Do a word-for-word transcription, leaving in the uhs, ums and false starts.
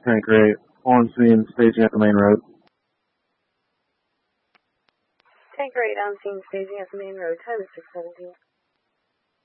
Tank eight, on scene, staging at the main road. Tank eight on scene, staging at the main road, time is six seventeen.